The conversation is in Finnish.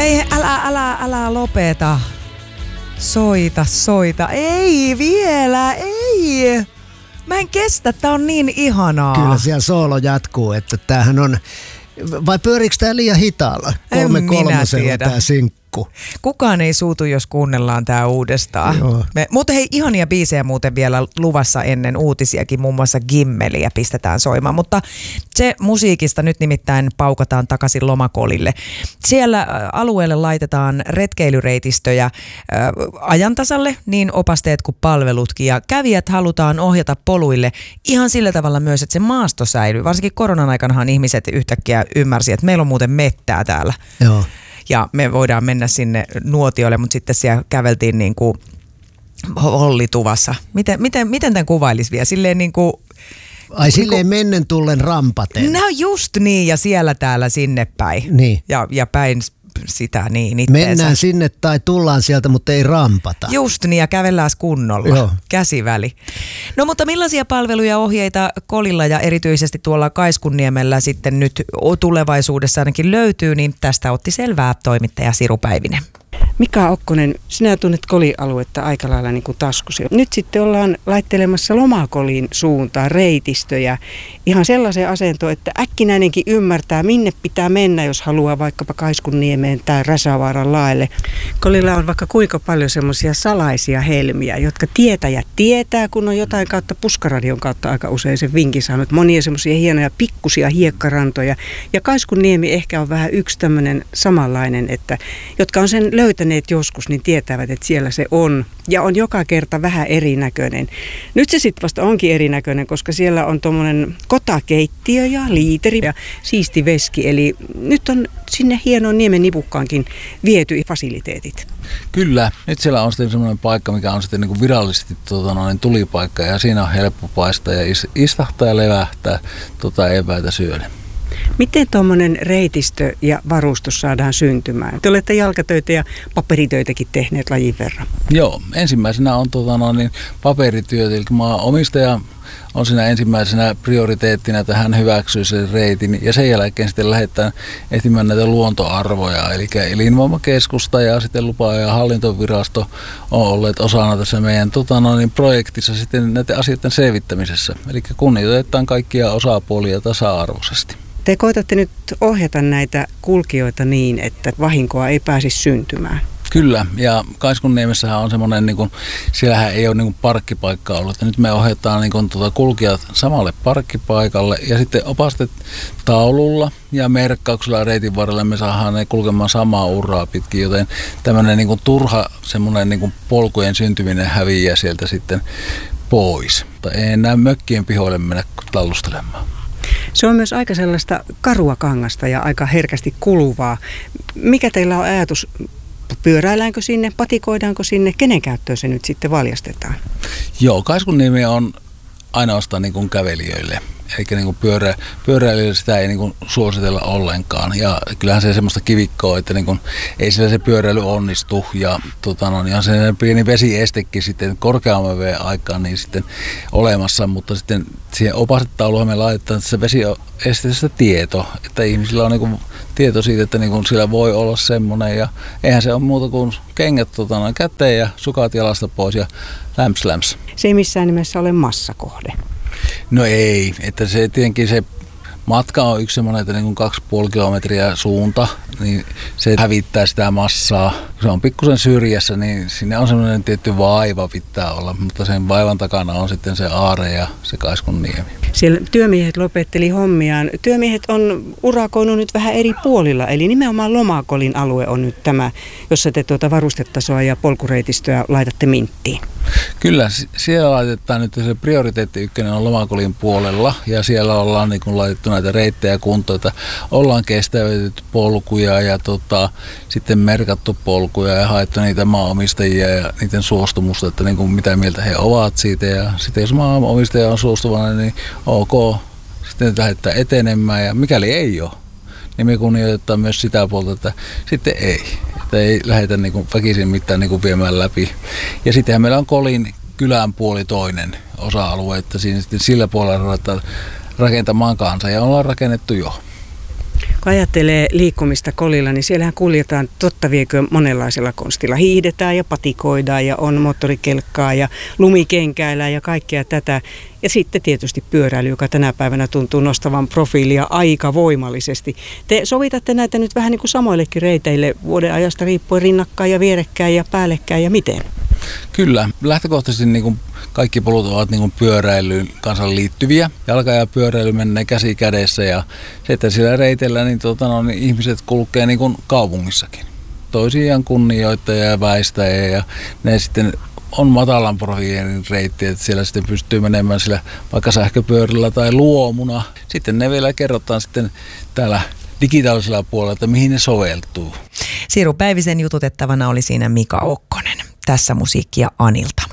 Ei, älä lopeta. Soita. Ei vielä, ei. Mä en kestä, tää on niin ihanaa. Kyllä siellä soolo jatkuu, että tämähän on... Vai pyöriikö tää liian hitaalla? 3/3 tää sinkku. Kukaan ei suutu, jos kuunnellaan tää uudestaan. Mutta hei, ihania biisejä muuten vielä luvassa ennen uutisiakin, muun muassa Gimmeliä pistetään soimaan. Mutta se musiikista nyt nimittäin paukataan takaisin Lomakolille. Siellä alueelle laitetaan retkeilyreitistöjä ajantasalle, niin opasteet kuin palvelutkin. Ja kävijät halutaan ohjata poluille ihan sillä tavalla myös, että se maasto säilyy. Varsinkin koronan aikanahan ihmiset yhtäkkiä ymmärsi, että meillä on muuten mettää täällä. Joo. Ja me voidaan mennä sinne nuotiolle, mutta sitten siellä käveltiin niin kuin hollituvassa. Miten tämän kuvailisi vielä? Silleen niin kuin... Ai silleen mennen tullen rampaten. No just niin, ja siellä täällä sinne päin. Niin. Ja päin sitä niin itteensä. Mennään sinne tai tullaan sieltä, mutta ei rampata. Just niin, ja kävellään kunnolla. Joo. Käsiväli. No mutta millaisia palveluja ohjeita Kolilla ja erityisesti tuolla Kaiskunniemellä sitten nyt tulevaisuudessa ainakin löytyy, niin tästä otti selvää toimittaja Siru Päivinen. Mika Okkonen, sinä tunnet Koli-aluetta aika lailla niin kuin taskusi. Nyt sitten ollaan laittelemassa Lomakolin suuntaan reitistöjä ihan sellaiseen asentoon, että äkkinäinenkin ymmärtää, minne pitää mennä, jos haluaa vaikkapa Kaiskunniemeen tai Räsävaaran laelle. Kolilla on vaikka kuinka paljon semmoisia salaisia helmiä, jotka tietäjät tietää, kun on jotain kautta Puskaradion kautta aika usein sen vinkin saanut. Monia semmoisia hienoja pikkusia hiekkarantoja. Ja Kaiskunniemi ehkä on vähän yksi tämmöinen samanlainen, että jotka on sen löytäneet joskus, niin tietävät, että siellä se on. Ja on joka kerta vähän erinäköinen. Nyt se sitten vasta onkin erinäköinen, koska siellä on tuommoinen kotakeittiö ja liiteri ja siisti veski. Eli nyt on sinne hienoon niemen nipukkaankin viety fasiliteetit. Kyllä. Nyt siellä on sitten semmoinen paikka, mikä on sitten niin kuin virallisesti tulipaikka. Ja siinä on helppo paistaa ja istahtaa ja levähtää eväitä syödä. Miten tuommoinen reitistö ja varustus saadaan syntymään? Te olette jalkatöitä ja paperitöitäkin tehneet lajin verran. Joo, ensimmäisenä on paperityöt, eli maanomistaja on siinä ensimmäisenä prioriteettina, että hän hyväksyy sen reitin ja sen jälkeen sitten lähdetään etsimään näitä luontoarvoja, eli elinvoimakeskusta ja sitten lupa- ja hallintovirasto on olleet osana tässä meidän projektissa sitten näiden asioiden selvittämisessä, eli kunnioitetaan kaikkia osapuolia tasa-arvoisesti. Te koetatte nyt ohjata näitä kulkijoita niin, että vahinkoa ei pääsisi syntymään. Kyllä, ja Kaiskunniemessähän on semmoinen, siellähän ei ole parkkipaikkaa ollut, että nyt me ohjataan kulkijat samalle parkkipaikalle ja sitten opasteet taululla ja merkkauksella reitin varrella me saadaan ne kulkemaan samaa uraa pitkin, joten tämmöinen turha semmoinen polkujen syntyminen häviää sieltä sitten pois. Mutta ei enää mökkien pihoille mennä tallustelemaan. Se on myös aika sellaista karua kangasta ja aika herkästi kuluvaa. Mikä teillä on ajatus? Pyöräilläänkö sinne, patikoidaanko sinne, kenen käyttöön se nyt sitten valjastetaan? Joo, Kaiskunniemi on ainoastaan kävelijöille. Eli pyöräilijöille sitä ei suositella ollenkaan. Ja kyllähän se semmoista kivikkoa, että ei sillä se pyöräily onnistu. Ja on se pieni vesiestekin sitten korkeamman veden aikaan niin sitten olemassa. Mutta sitten siihen opastetauluun me laitetaan se vesiesteestä tieto. Että ihmisillä on tieto siitä, että sillä voi olla semmoinen. Ja eihän se ole muuta kuin kengät käteen ja sukat jalasta pois ja läms. Se ei missään nimessä ole massakohde. No ei, että se tietenkin se matka on yksi semmoinen, että 2,5 kilometriä suunta, niin se hävittää sitä massaa. Kun se on pikkusen syrjässä, niin sinne on semmoinen tietty vaiva pitää olla, mutta sen vaivan takana on sitten se aare ja se Kaiskunniemi. Siellä työmiehet lopetteli hommiaan. Työmiehet on urakoinut nyt vähän eri puolilla, eli nimenomaan Lomakolin alue on nyt tämä, jossa te varustetasoa ja polkureitistöä laitatte minttiin. Kyllä, siellä laitetaan nyt se prioriteetti ykkönen on Lomakolin puolella ja siellä ollaan laitettu näitä reittejä kuntoon, että ollaan kestävytetty polkuja ja sitten merkattu polkuja ja haettu niitä maanomistajia ja niiden suostumusta, että mitä mieltä he ovat siitä ja sitten jos maanomistaja on suostuvana, niin ok, sitten lähdetään etenemään ja mikäli ei ole, niin me kunnioitetaan myös sitä puolta, että sitten ei. Että ei lähdetä väkisin mitään viemään läpi. Ja sittenhän meillä on Kolin kylän puoli toinen osa-alue, että siinä sitten sillä puolella ruvetaan rakentamaan kanssa ja ollaan rakennettu jo. Kun ajattelee liikkumista Kolilla, niin siellähän kuljetaan totta viekö monenlaisella konstilla. Hiihdetään ja patikoidaan ja on moottorikelkkaa ja lumikenkäillään ja kaikkea tätä. Ja sitten tietysti pyöräily, joka tänä päivänä tuntuu nostavan profiilia aika voimallisesti. Te sovitatte näitä nyt vähän niin kuin samoillekin reiteille vuoden ajasta riippuen rinnakkain ja vierekkäin ja päällekkäin ja miten? Kyllä. Lähtökohtaisesti niin kuin kaikki polut ovat niin kuin pyöräilyyn kanssa liittyviä. Jalka ja pyöräily menee käsi kädessä ja sitten sillä reiteillä niin, niin ihmiset kulkee niin kuin kaupungissakin. Toisiaan kunnioittajia ja väistäjiä ja ne sitten on matalan profiilin reitti, että siellä sitten pystyy menemään sillä vaikka sähköpyörillä tai luomuna. Sitten ne vielä kerrotaan sitten täällä digitaalisella puolella, että mihin ne soveltuu. Siiru Päivisen jututettavana oli siinä Mika Okkonen. Tässä musiikkia Anilta.